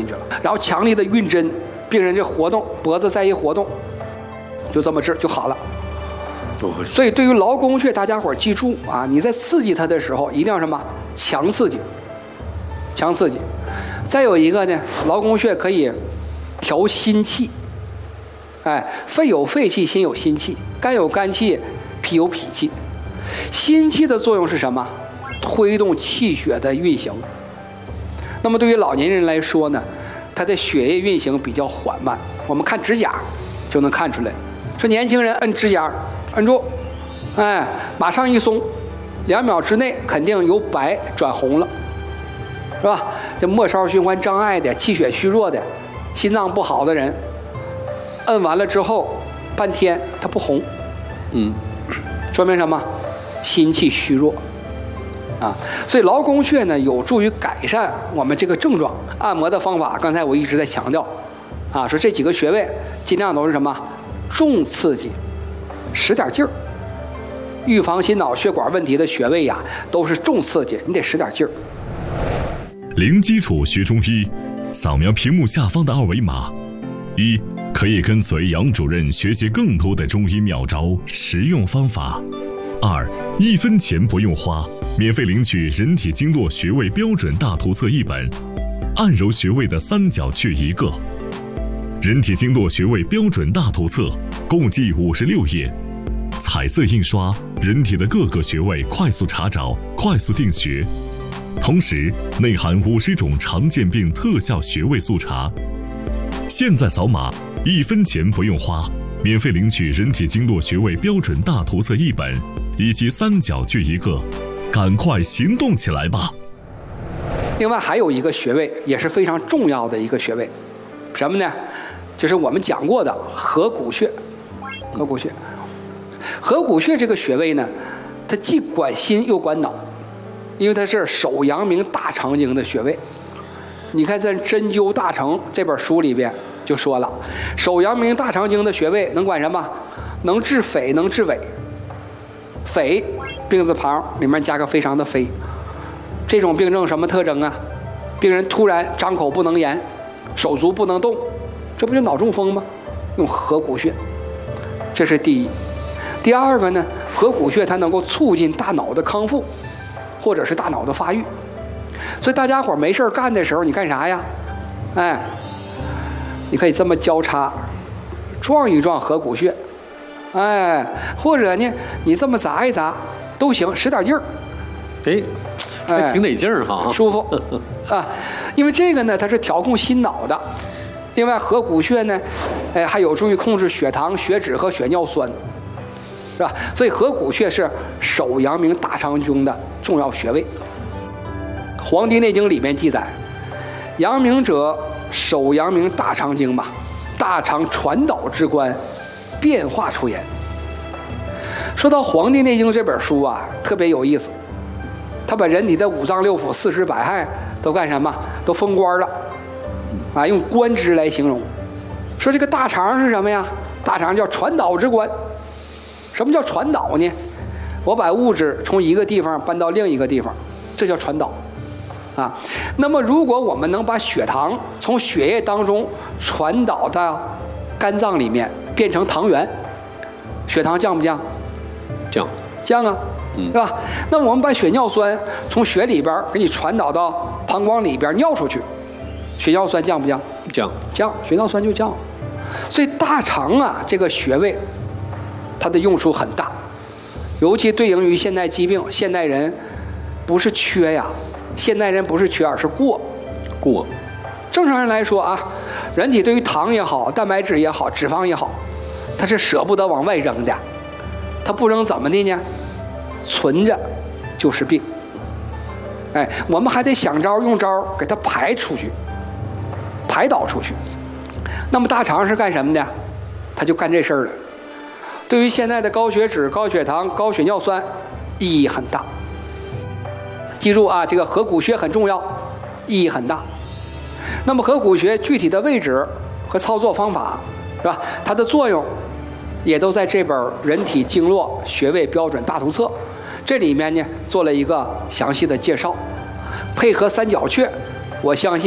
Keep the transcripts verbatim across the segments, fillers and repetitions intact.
进去了，然后强力的晕针，病人这活动脖子再一活动，就这么治就好了。所以对于劳宫穴，大家伙记住啊，你在刺激它的时候一定要什么强刺激，强刺激。再有一个呢，劳宫穴可以调心气。哎，肺有肺气，心有心气，肝有肝气，脾有脾气。心气的作用是什么？推动气血的运行。那么对于老年人来说呢，他的血液运行比较缓慢。我们看指甲就能看出来，说年轻人摁指甲，摁住，哎，马上一松，两秒之内肯定由白转红了，是吧？这末梢循环障碍的、气血虚弱的、心脏不好的人，摁完了之后半天它不红，嗯，说明什么？心气虚弱啊。所以劳宫穴呢有助于改善我们这个症状。按摩的方法刚才我一直在强调啊，说这几个穴位尽量都是什么重刺激，使点劲儿。预防心脑血管问题的穴位呀都是重刺激，你得使点劲儿。 零基础学中医，扫描屏幕下方的二维码，一可以跟随杨主任学习更多的中医妙招、实用方法。二，一分钱不用花，免费领取人体经络穴位标准大图册一本，按揉穴位的三角穴一个。人体经络穴位标准大图册共计五十六页，彩色印刷，人体的各个穴位快速查找、快速定穴，同时内含五十种常见病特效穴位速查。现在扫码，一分钱不用花，免费领取人体经络穴位标准大图册一本以及三角穴一个，赶快行动起来吧！ 另外还有一个穴位也是非常重要的一个穴位，什么呢？就是我们讲过的合谷穴。合谷穴，合谷穴这个穴位呢，它既管心又管脑，因为它是手阳明大肠经的穴位。你看在《针灸大成》这本书里边就说了，手阳明大肠经的穴位能管什么？能治痱，能治痿。痱，病字旁里面加个非常的非。这种病症什么特征啊？病人突然张口不能言，手足不能动，这不就脑中风吗？用合谷穴，这是第一。第二个呢，合谷穴它能够促进大脑的康复，或者是大脑的发育。所以大家伙没事干的时候，你干啥呀？哎，你可以这么交叉撞一撞合谷穴，哎，或者呢你这么砸一砸都行，使点劲儿。 哎，还挺得劲儿哈， 舒服啊。因为这个呢，它是调控心脑的。另外，合谷穴呢，哎，还有助于控制血糖、血脂和血尿酸，是吧？所以合谷穴是手阳明大肠经的重要穴位。《黄帝内经》里面记载，阳明者，手阳明大肠经嘛，大肠传导之官，变化出言。说到《黄帝内经》这本书啊，特别有意思，他把人体的五脏六腑、四肢百骸都干什么？都封官了，啊，用官职来形容。说这个大肠是什么呀？大肠叫传导之官。什么叫传导呢？我把物质从一个地方搬到另一个地方，这叫传导。啊，那么如果我们能把血糖从血液当中传导到肝脏里面，变成糖原，血糖降不降？ 降， 降啊， 嗯， 是吧？那么我们把血尿酸从血里边给你传导到膀胱里边尿出去，血尿酸降不降？ 降， 降，血尿酸就降。所以大肠啊这个穴位，它的用处很大，尤其对应于现代疾病，现代人不是缺呀。现代人不是缺，而是过。 过。 正常人来说啊，人体对于糖也好、蛋白质也好、脂肪也好，它是舍不得往外扔的。它不扔怎么的呢？存着就是病。哎，我们还得想招用招给它排出去，排导出去。那么大肠是干什么的？它就干这事儿了。对于现在的高血脂、高血糖、高血尿酸，意义很大。记住啊，这个合谷穴很重要，意义很大。那么合谷穴具体的位置和操作方法，是吧？它的作用也都在这本《人体经络穴位标准大图册》这里面呢做了一个详细的介绍。配合三角穴，我相信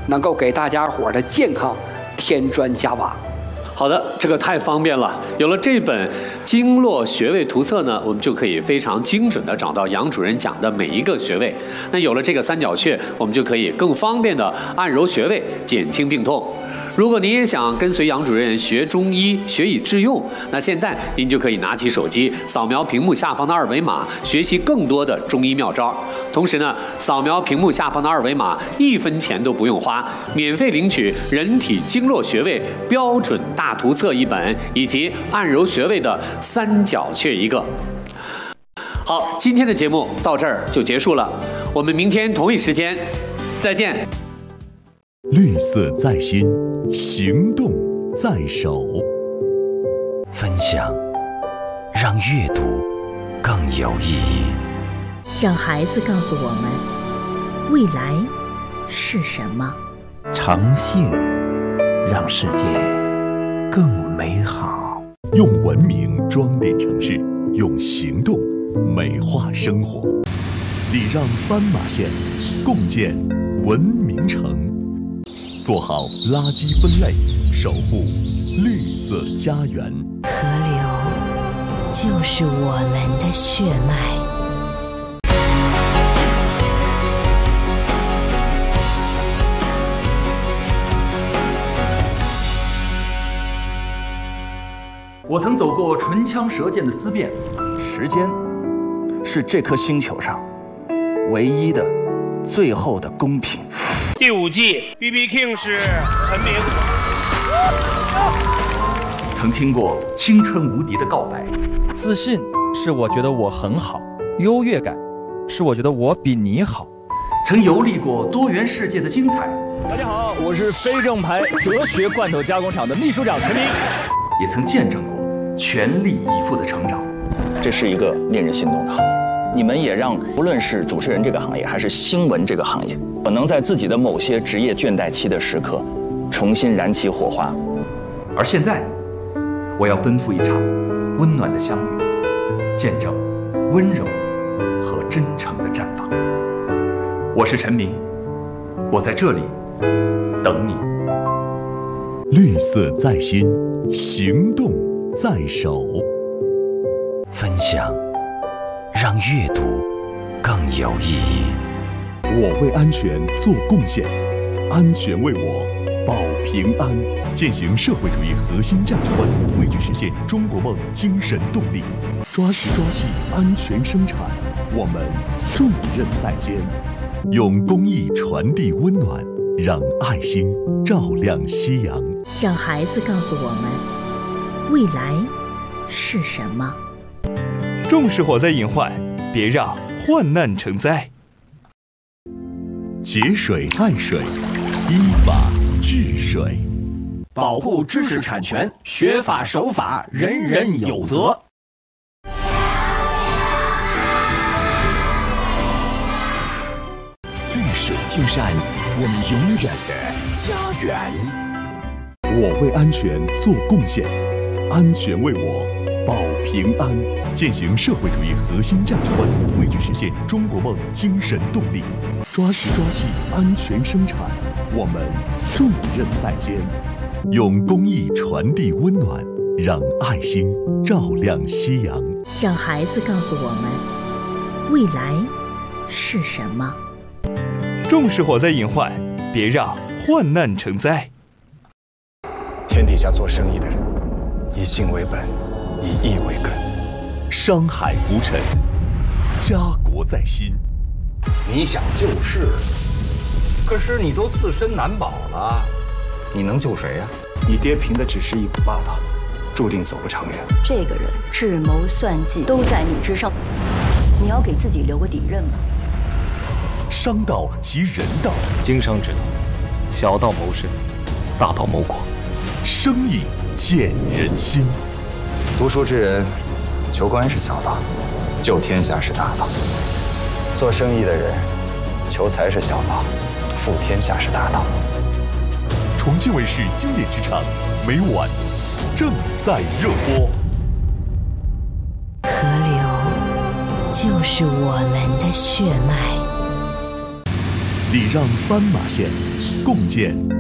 能够给大家伙的健康添砖加瓦。 好的，这个太方便了。有了这本经络穴位图册呢，我们就可以非常精准地找到杨主任讲的每一个穴位。那有了这个三角穴，我们就可以更方便地按揉穴位，减轻病痛。如果您也想跟随杨主任学中医，学以致用，那现在您就可以拿起手机，扫描屏幕下方的二维码，学习更多的中医妙招。同时呢，扫描屏幕下方的二维码，一分钱都不用花，免费领取人体经络穴位标准大图册一本，以及按揉穴位的三角穴一个。好，今天的节目到这儿就结束了，我们明天同一时间再见。 绿色在心，行动在手。 分享，让阅读更有意义。 让孩子告诉我们，未来是什么。 诚信，让世界更美好。 用文明装点城市，用行动美化生活。礼让斑马线，共建文明城。做好垃圾分类，守护绿色家园。 河流就是我们的血脉。 我曾走过唇枪舌剑的思辨，时间是这颗星球上唯一的、最后的公平。 第五季 B B King 是陈明。 曾听过青春无敌的告白， 自信是我觉得我很好，优越感是我觉得我比你好。 曾游历过多元世界的精彩。 大家好，我是非正牌哲学罐头加工厂的秘书长陈明。 也曾见证过全力以赴的成长。 这是一个令人心动的行业。你们也让不论是主持人这个行业，还是新闻这个行业，我能在自己的某些职业倦怠期的时刻，重新燃起火花。 而现在，我要奔赴一场温暖的相遇，见证温柔和真诚的绽放。我是陈明，我在这里等你。 绿色在心，行动在手。 分享，让阅读更有意义。 我为安全做贡献，安全为我保平安。践行社会主义核心价值观，汇聚实现中国梦精神动力。抓实抓细，安全生产，我们重任在肩。用公益传递温暖，让爱心照亮夕阳。 让孩子告诉我们，未来是什么。 重视火灾隐患，别让患难成灾。 节水爱水，依法治水。 保护知识产权，学法守法，人人有责。 绿水青山，我们永远的家园。 我为安全做贡献，安全为我保平安。践行社会主义核心价值观，汇聚实现中国梦精神动力。抓实抓细，安全生产，我们重任在肩。用公益传递温暖，让爱心照亮夕阳。 让孩子告诉我们，未来是什么。 重视火灾隐患，别让患难成灾。 天底下做生意的人，以心为本，以义为根。 商海浮沉，家国在心。 你想救市，可是你都自身难保了，你能救谁呀？ 你爹凭的只是一股霸道，注定走不长远。 这个人智谋算计都在你之上，你要给自己留个底任吗？ 商道及人道， 经商之道，小道谋生，大道谋国。 生意见人心。 读书之人，求官是小道，救天下是大道；做生意的人，求财是小道，富天下是大道。 重庆卫视经典职场，每晚正在热播。 河流就是我们的血脉。 礼让斑马线， 共建。